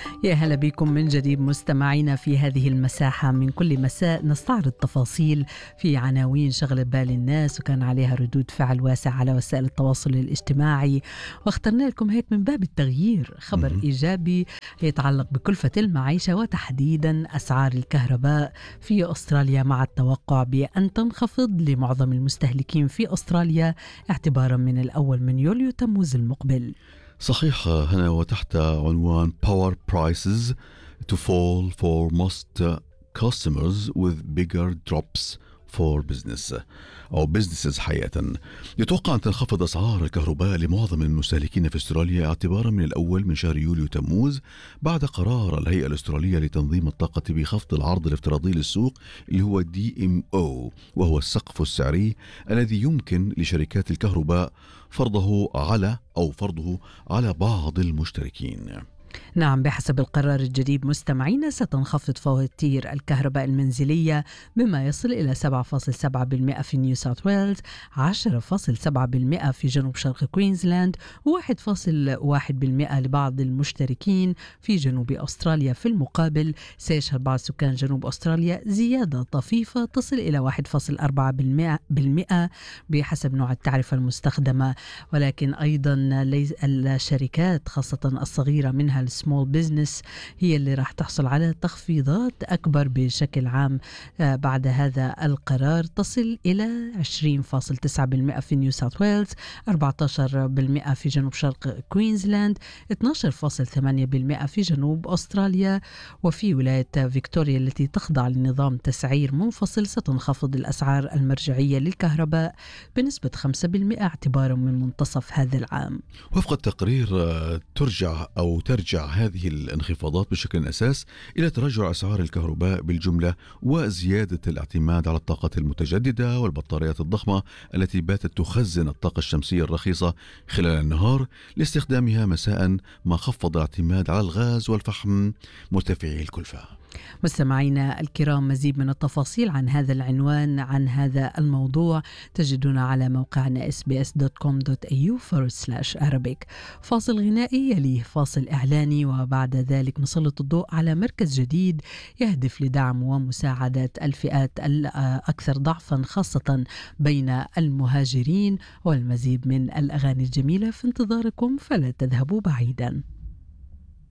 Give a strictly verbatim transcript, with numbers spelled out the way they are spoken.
يا هلا بكم من جديد مستمعينا في هذه المساحة. من كل مساء نستعرض تفاصيل في عناوين شغلت بال الناس وكان عليها ردود فعل واسع على وسائل التواصل الاجتماعي، واخترنا لكم هيك من باب التغيير خبر مهم. إيجابي يتعلق بكلفة المعيشة وتحديدا أسعار الكهرباء في أستراليا، مع التوقع بأن تنخفض لمعظم المستهلكين في أستراليا اعتبارا من الأول من يوليو تموز المقبل. صحيح هنا، وتحت عنوان Power Prices to Fall for Most Customers with Bigger Drops for Business أو Businesses. حقيقة يتوقع أن تنخفض أسعار الكهرباء لمعظم المستهلكين في أستراليا اعتبارا من الأول من شهر يوليو تموز، بعد قرار الهيئة الأسترالية لتنظيم الطاقة بخفض العرض الافتراضي للسوق اللي هو دي إم أو، وهو السقف السعري الذي يمكن لشركات الكهرباء فرضه على أو فرضه على بعض المشتركين. نعم، بحسب القرار الجديد مستمعين ستنخفض فواتير الكهرباء المنزلية بما يصل إلى سبعة فاصلة سبعة بالمئة في نيو ساوث ويلز، عشرة فاصلة سبعة بالمئة في جنوب شرق كوينزلاند، وواحد فاصلة واحد بالمئة لبعض المشتركين في جنوب أستراليا. في المقابل سيشهد بعض سكان جنوب أستراليا زيادة طفيفة تصل إلى واحد فاصلة أربعة بالمئة بحسب نوع التعرفة المستخدمة، ولكن أيضا الشركات خاصة الصغيرة منها السمول بيزنس هي اللي راح تحصل على تخفيضات أكبر بشكل عام بعد هذا القرار، تصل إلى عشرين فاصلة تسعة بالمئة في نيو ساوث ويلز، أربعة عشر بالمئة في جنوب شرق كوينزلاند، اثني عشر فاصلة ثمانية بالمئة في جنوب أستراليا. وفي ولاية فيكتوريا التي تخضع لنظام تسعير منفصل ستنخفض الأسعار المرجعية للكهرباء بنسبة خمسة بالمئة اعتبارا من منتصف هذا العام. وفق التقرير ترجع أو ترجع هذه الانخفاضات بشكل أساس إلى تراجع أسعار الكهرباء بالجملة وزيادة الاعتماد على الطاقة المتجددة والبطاريات الضخمة التي باتت تخزن الطاقة الشمسية الرخيصة خلال النهار لاستخدامها مساء، ما خفض الاعتماد على الغاز والفحم مرتفعي الكلفة. مستمعينا الكرام، مزيد من التفاصيل عن هذا العنوان عن هذا الموضوع تجدون على موقعنا اس بي اس دوت كوم دوت اي يو فورورد سلاش أرابيك. فاصل غنائي يليه فاصل إعلاني، وبعد ذلك نسلط الضوء على مركز جديد يهدف لدعم ومساعدة الفئات الأكثر ضعفا خاصة بين المهاجرين، والمزيد من الأغاني الجميلة في انتظاركم، فلا تذهبوا بعيدا.